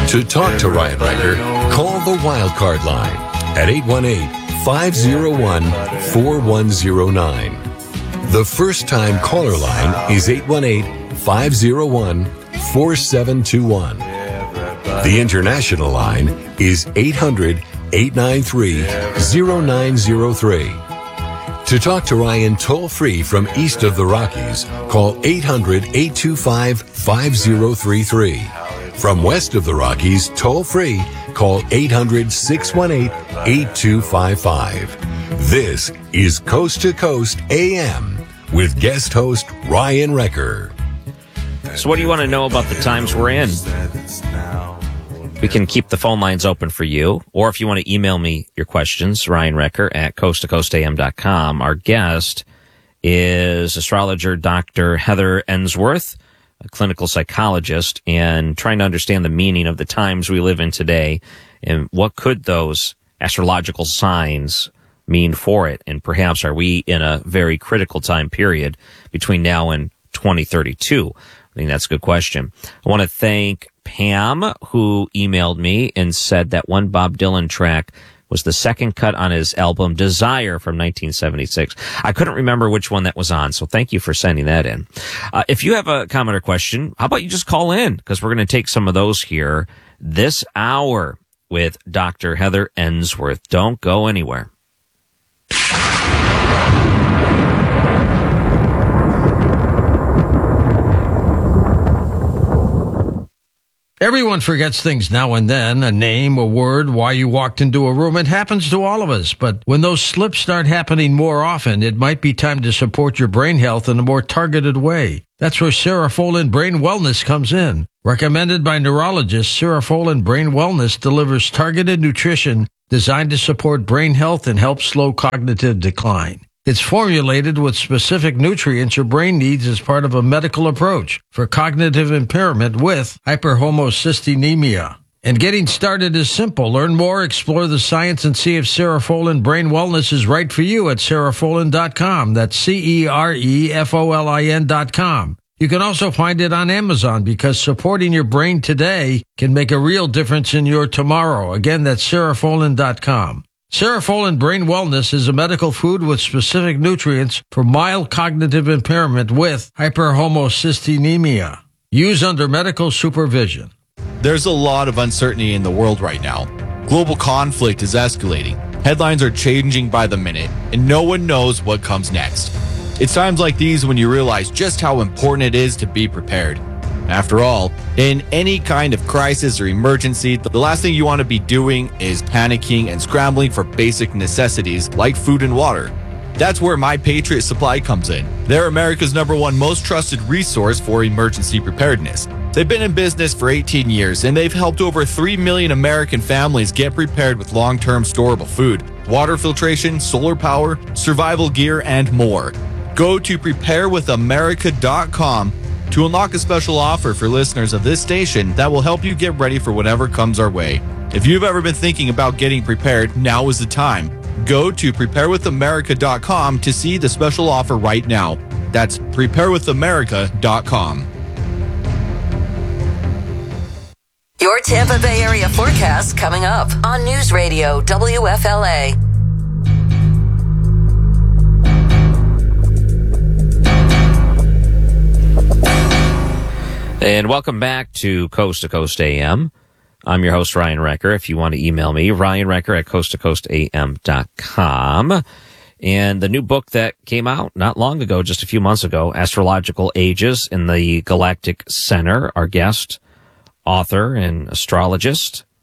To talk to Ryan Riker, call the Wildcard line at 818-501-4109. The first-time caller line is 818-501-4721. The international line is 800-893-0903. To talk to Ryan toll-free from east of the Rockies, call 800-825-5033. From west of the Rockies, toll-free, call 800-618-8255. This is Coast to Coast AM with guest host Ryan Recker. So what do you want to know about the times we're in? We can keep the phone lines open for you, or if you want to email me your questions, Ryan Recker at coasttocoastam.com. Our guest is astrologer Dr. Heather Ensworth, a clinical psychologist, and trying to understand the meaning of the times we live in today and what could those astrological signs mean for it. And perhaps are we in a very critical time period between now and 2032? I think that's a good question. I want to thank Pam, who emailed me and said that one Bob Dylan track was the second cut on his album Desire from 1976. I couldn't remember which one that was on, so thank you for sending that in. If you have a comment or question, how about you just call in? Because we're going to take some of those here this hour with Dr. Heather Ensworth. Don't go anywhere. Everyone forgets things now and then, a name, a word, why you walked into a room. It happens to all of us. But when those slips start happening more often, it might be time to support your brain health in a more targeted way. That's where Cerefolin Brain Wellness comes in. Recommended by neurologists, Cerefolin Brain Wellness delivers targeted nutrition designed to support brain health and help slow cognitive decline. It's formulated with specific nutrients your brain needs as part of a medical approach for cognitive impairment with hyperhomocystinemia. And getting started is simple. Learn more, explore the science, and see if Cerefolin Brain Wellness is right for you at Cerefolin.com. That's Cerefolin.com. You can also find it on Amazon because supporting your brain today can make a real difference in your tomorrow. Again, that's Cerefolin.com. Cerefolin Brain Wellness is a medical food with specific nutrients for mild cognitive impairment with hyperhomocystinemia. Use under medical supervision. There's a lot of uncertainty in the world right now. Global conflict is escalating. Headlines are changing by the minute, and no one knows what comes next. It's times like these when you realize just how important it is to be prepared. After all, in any kind of crisis or emergency, the last thing you want to be doing is panicking and scrambling for basic necessities like food and water. That's where My Patriot Supply comes in. They're America's #1 most trusted resource for emergency preparedness. They've been in business for 18 years, and they've helped over 3 million American families get prepared with long-term storable food, water filtration, solar power, survival gear, and more. Go to preparewithamerica.com to unlock a special offer for listeners of this station that will help you get ready for whatever comes our way. If you've ever been thinking about getting prepared, now is the time. Go to preparewithamerica.com to see the special offer right now. That's preparewithamerica.com. Your Tampa Bay area forecast coming up on News Radio WFLA. And welcome back to Coast AM. I'm your host, Ryan Recker. If you want to email me, ryanrecker at coasttocoastam.com. And the new book that came out not long ago, just a few months ago, Astrological Ages in the Galactic Center. Our guest, author and astrologer,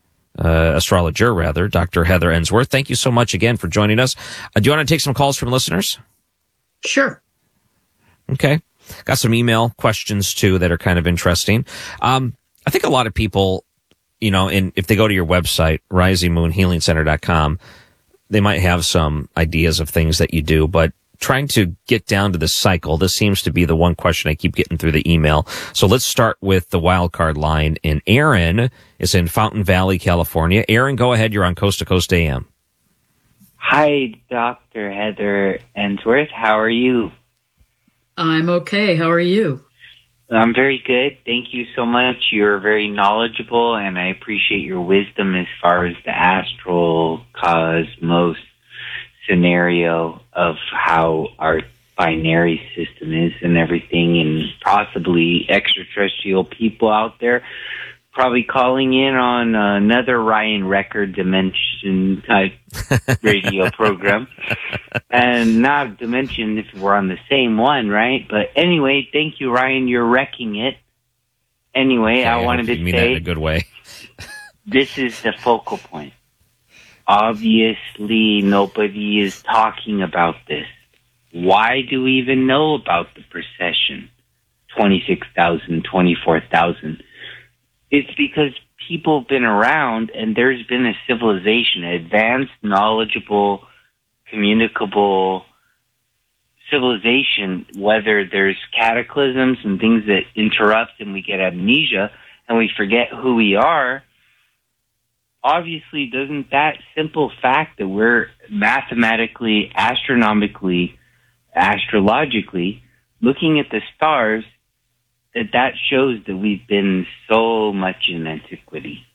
Dr. Heather Ensworth. Thank you so much again for joining us. Do you want to take some calls from listeners? Sure. Okay. Got some email questions, too, that are kind of interesting. I think a lot of people, if they go to your website, risingmoonhealingcenter.com, they might have some ideas of things that you do, but trying to get down to the cycle, this seems to be the one question I keep getting through the email. So let's start with the wildcard line. And Aaron is in Fountain Valley, California. Aaron, go ahead. You're on Coast to Coast AM. Hi, Dr. Heather Ensworth. How are you? I'm okay. How are you? I'm very good. Thank you so much. You're very knowledgeable, and I appreciate your wisdom as far as the astral cosmos scenario of how our binary system is and everything, and possibly extraterrestrial people out there probably calling in on another Ryan Wrecker Dimension type radio program. And not to mention if we're on the same one, right? But anyway, thank you, Ryan. You're wrecking it. Anyway, okay, I wanted to mean say that in a good way. This is the focal point. Obviously, nobody is talking about this. Why do we even know about the procession? 26,000, 24,000. It's because people have been around and there's been a civilization, an advanced, knowledgeable, communicable civilization, whether there's cataclysms and things that interrupt and we get amnesia and we forget who we are. Obviously, doesn't that simple fact that we're mathematically, astronomically, astrologically looking at the stars, that shows that we've been so much in antiquity.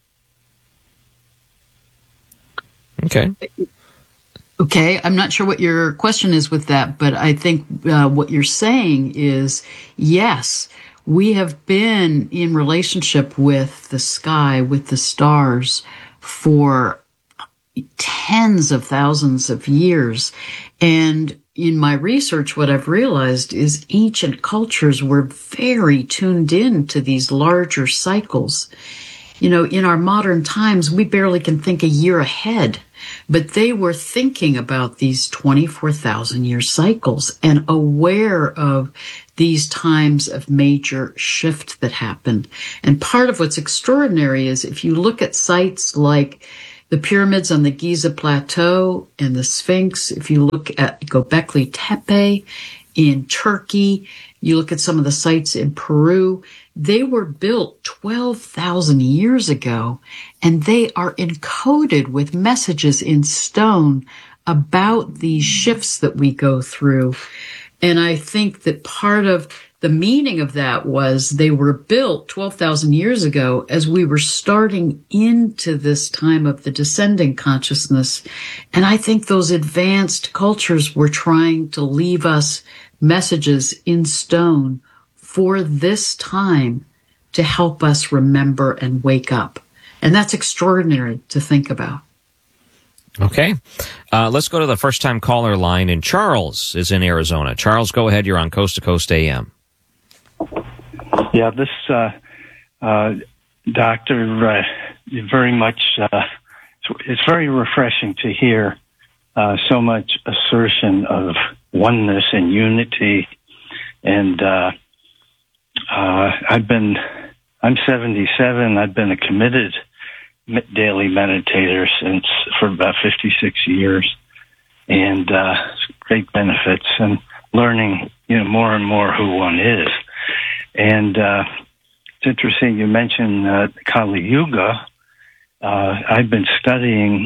Okay. Okay, I'm not sure what your question is with that, but I think what you're saying is, yes, we have been in relationship with the sky, with the stars, for tens of thousands of years. And in my research, what I've realized is ancient cultures were very tuned in to these larger cycles. You know, in our modern times, we barely can think a year ahead, but they were thinking about these 24,000-year cycles and aware of these times of major shift that happened. And part of what's extraordinary is if you look at sites like the pyramids on the Giza Plateau and the Sphinx, if you look at Göbekli Tepe in Turkey, you look at some of the sites in Peru, they were built 12,000 years ago, and they are encoded with messages in stone about these shifts that we go through. And I think that part of the meaning of that was they were built 12,000 years ago as we were starting into this time of the descending consciousness. And I think those advanced cultures were trying to leave us messages in stone for this time to help us remember and wake up. And that's extraordinary to think about. Okay. Let's go to the first-time caller line, and Charles is in Arizona. Charles, go ahead. You're on Coast to Coast AM. Yeah, this doctor, very much, it's very refreshing to hear so much assertion of oneness and unity. And I'm 77. I've been a committed daily meditator for about 56 years, and great benefits and learning, more and more who one is. And it's interesting you mentioned Kali Yuga. I've been studying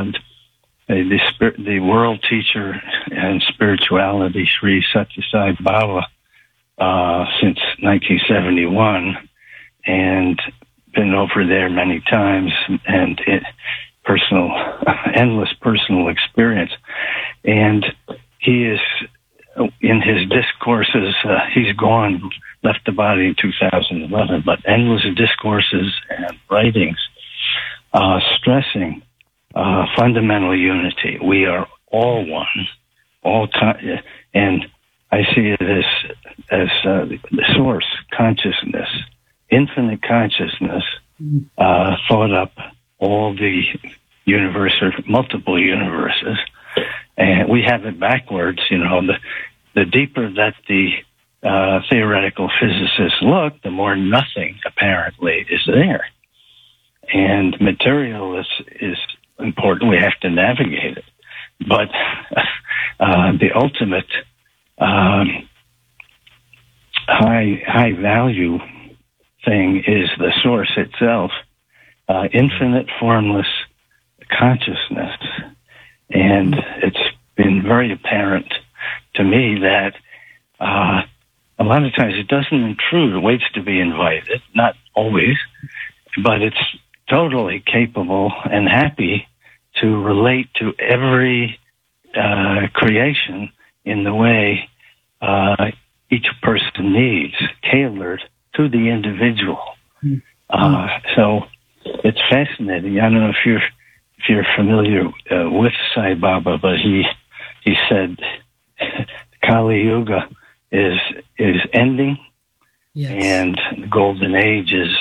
the world teacher and spirituality, Sri Satya Sai Baba, since 1971, and been over there many times, and endless personal experience. And he is, in his discourses, he's gone, left the body in 2011, but endless discourses and writings stressing fundamental unity. We are all one, and I see it as the source, consciousness, infinite consciousness, thought up all the multiple universes, and we have it backwards. The deeper that the theoretical physicists look, the more nothing apparently is there, and material is important. We have to navigate it, but the ultimate high value thing is the source itself, infinite formless consciousness. And it's been very apparent to me that a lot of times it doesn't intrude. It waits to be invited, not always, but it's totally capable and happy to relate to every creation in the way each person needs, tailored to the individual. So it's fascinating. I don't know if you're familiar with Sai Baba, but he said Kali Yuga is ending, Yes. and the Golden Age is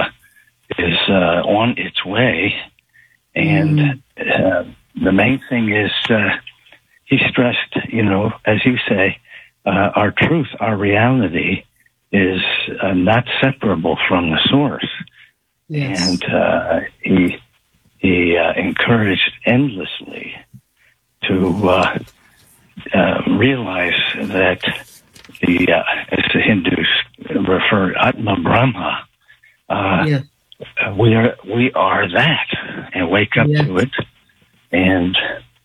on its way. And the main thing is he stressed, as you say, our truth, our reality is not separable from the source. Yes. And he encouraged endlessly to realize that as the Hindus refer, Atma Brahma, Yes. we are that, and wake up Yes. to it. And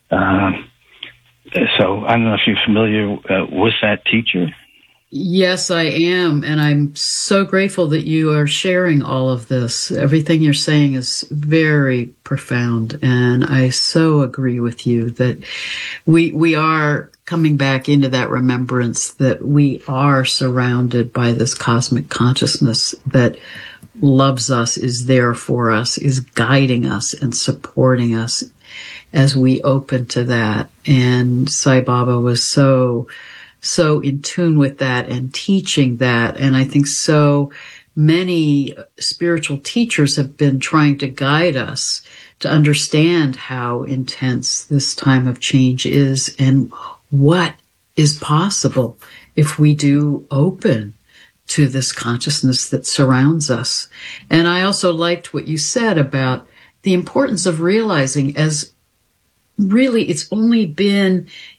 so I don't know if you're familiar with that teacher. Yes, I am. And I'm so grateful that you are sharing all of this. Everything you're saying is very profound. And I so agree with you that we are coming back into that remembrance that we are surrounded by this cosmic consciousness that loves us, is there for us, is guiding us and supporting us as we open to that. And Sai Baba was so in tune with that and teaching that. And I think so many spiritual teachers have been trying to guide us to understand how intense this time of change is and what is possible if we do open to this consciousness that surrounds us. And I also liked what you said about the importance of realizing, as really it's only been